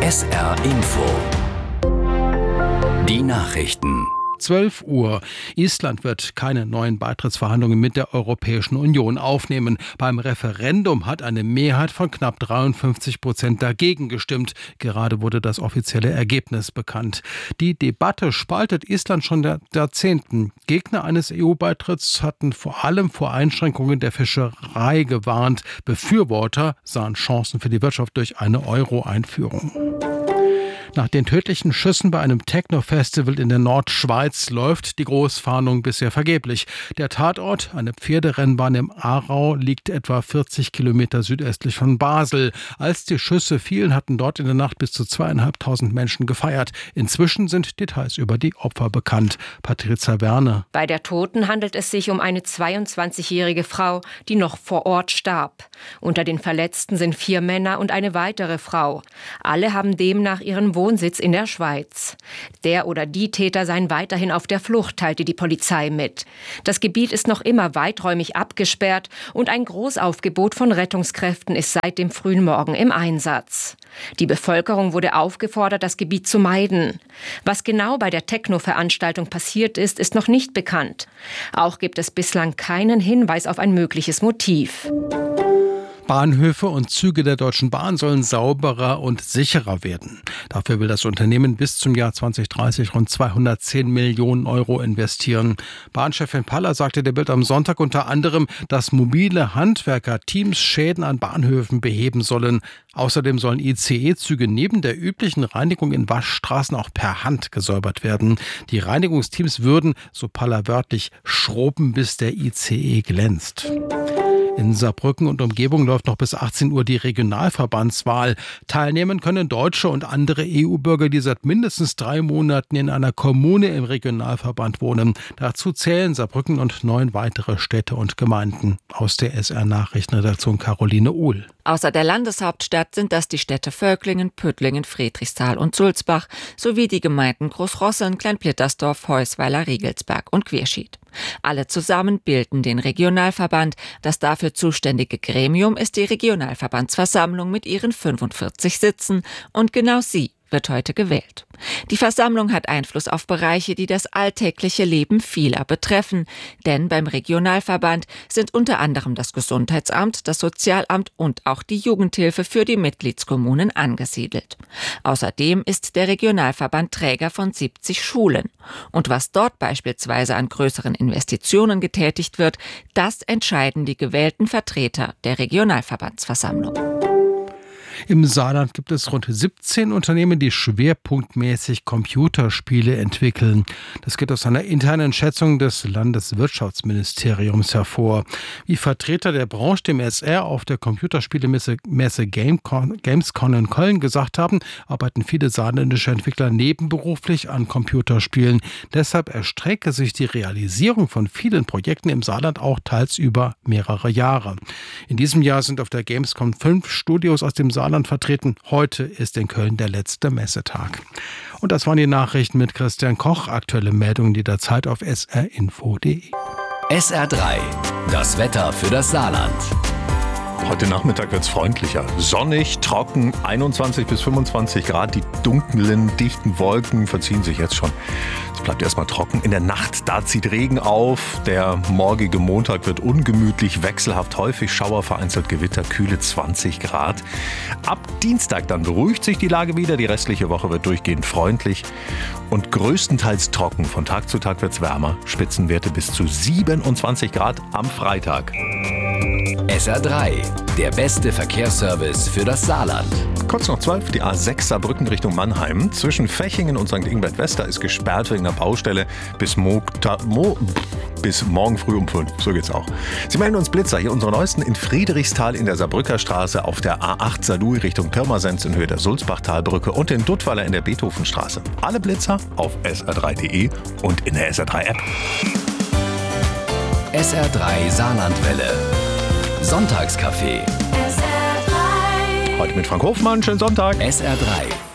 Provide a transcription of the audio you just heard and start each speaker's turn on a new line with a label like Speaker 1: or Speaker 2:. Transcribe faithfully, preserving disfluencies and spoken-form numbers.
Speaker 1: S R Info. Die Nachrichten.
Speaker 2: zwölf Uhr. Island wird keine neuen Beitrittsverhandlungen mit der Europäischen Union aufnehmen. Beim Referendum hat eine Mehrheit von knapp dreiundfünfzig Prozent dagegen gestimmt. Gerade wurde das offizielle Ergebnis bekannt. Die Debatte spaltet Island schon seit Jahrzehnten. Gegner eines E U-Beitritts hatten vor allem vor Einschränkungen der Fischerei gewarnt. Befürworter sahen Chancen für die Wirtschaft durch eine Euro-Einführung. Nach den tödlichen Schüssen bei einem Techno-Festival in der Nordschweiz läuft die Großfahndung bisher vergeblich. Der Tatort, eine Pferderennbahn im Aarau, liegt etwa vierzig Kilometer südöstlich von Basel. Als die Schüsse fielen, hatten dort in der Nacht bis zu zweieinhalbtausend Menschen gefeiert. Inzwischen sind Details über die Opfer bekannt. Patricia Werner.
Speaker 3: Bei der Toten handelt es sich um eine zweiundzwanzigjährige Frau, die noch vor Ort starb. Unter den Verletzten sind vier Männer und eine weitere Frau. Alle haben demnach ihren Wohnsitz in der Schweiz. Der oder die Täter seien weiterhin auf der Flucht, teilte die Polizei mit. Das Gebiet ist noch immer weiträumig abgesperrt und ein Großaufgebot von Rettungskräften ist seit dem frühen Morgen im Einsatz. Die Bevölkerung wurde aufgefordert, das Gebiet zu meiden. Was genau bei der Techno-Veranstaltung passiert ist, ist noch nicht bekannt. Auch gibt es bislang keinen Hinweis auf ein mögliches Motiv.
Speaker 2: Bahnhöfe und Züge der Deutschen Bahn sollen sauberer und sicherer werden. Dafür will das Unternehmen bis zum Jahr zwanzig dreißig rund zweihundertzehn Millionen Euro investieren. Bahnchefin Paller sagte der Bild am Sonntag unter anderem, dass mobile Handwerkerteams Schäden an Bahnhöfen beheben sollen. Außerdem sollen I C E-Züge neben der üblichen Reinigung in Waschstraßen auch per Hand gesäubert werden. Die Reinigungsteams würden, so Paller wörtlich, schrubben, bis der I C E glänzt. In Saarbrücken und Umgebung läuft noch bis achtzehn Uhr die Regionalverbandswahl. Teilnehmen können Deutsche und andere E U-Bürger, die seit mindestens drei Monaten in einer Kommune im Regionalverband wohnen. Dazu zählen Saarbrücken und neun weitere Städte und Gemeinden. Aus der S R-Nachrichtenredaktion Caroline Uhl.
Speaker 4: Außer der Landeshauptstadt sind das die Städte Völklingen, Püttlingen, Friedrichsthal und Sulzbach sowie die Gemeinden Großrosseln, Kleinplittersdorf, Heusweiler, Riegelsberg und Querschied. Alle zusammen bilden den Regionalverband. Das dafür zuständige Gremium ist die Regionalverbandsversammlung mit ihren fünfundvierzig Sitzen und genau sie wird heute gewählt. Die Versammlung hat Einfluss auf Bereiche, die das alltägliche Leben vieler betreffen. Denn beim Regionalverband sind unter anderem das Gesundheitsamt, das Sozialamt und auch die Jugendhilfe für die Mitgliedskommunen angesiedelt. Außerdem ist der Regionalverband Träger von siebzig Schulen. Und was dort beispielsweise an größeren Investitionen getätigt wird, das entscheiden die gewählten Vertreter der Regionalverbandsversammlung.
Speaker 2: Im Saarland gibt es rund siebzehn Unternehmen, die schwerpunktmäßig Computerspiele entwickeln. Das geht aus einer internen Schätzung des Landeswirtschaftsministeriums hervor. Wie Vertreter der Branche dem S R auf der Computerspielemesse Messe Gamescom, Gamescom in Köln gesagt haben, arbeiten viele saarländische Entwickler nebenberuflich an Computerspielen. Deshalb erstrecke sich die Realisierung von vielen Projekten im Saarland auch teils über mehrere Jahre. In diesem Jahr sind auf der Gamescom fünf Studios aus dem Saarland vertreten. Heute ist in Köln der letzte Messetag. Und das waren die Nachrichten mit Christian Koch. Aktuelle Meldungen jederzeit auf s r info punkt d e.
Speaker 1: S R drei. Das Wetter für das Saarland.
Speaker 5: Heute Nachmittag wird es freundlicher. Sonnig, trocken, einundzwanzig bis fünfundzwanzig Grad. Die dunklen, dichten Wolken verziehen sich jetzt schon. Es bleibt erstmal trocken. In der Nacht, da zieht Regen auf. Der morgige Montag wird ungemütlich, wechselhaft häufig Schauer, vereinzelt Gewitter, kühle zwanzig Grad. Ab Dienstag dann beruhigt sich die Lage wieder. Die restliche Woche wird durchgehend freundlich und größtenteils trocken. Von Tag zu Tag wird es wärmer. Spitzenwerte bis zu siebenundzwanzig Grad am Freitag.
Speaker 1: S R drei, der beste Verkehrsservice für das Saarland.
Speaker 5: Kurz noch zwölf, die A sechs Saarbrücken Richtung Mannheim. Zwischen Fechingen und Sankt Ingbert-Wester ist gesperrt wegen einer Baustelle bis, Mo- Ta- Mo- bis morgen früh um fünf. So geht's auch. Sie melden uns Blitzer. Hier unsere neuesten in Friedrichsthal in der Saarbrücker Straße, auf der A acht Saarlouis Richtung Pirmasens in Höhe der Sulzbachtalbrücke und in Duttweiler in der Beethovenstraße. Alle Blitzer auf s r drei punkt d e und in der S R drei App.
Speaker 1: S R drei Saarlandwelle. Sonntagscafé.
Speaker 5: Heute mit Frank Hofmann. Schönen Sonntag.
Speaker 1: S R drei.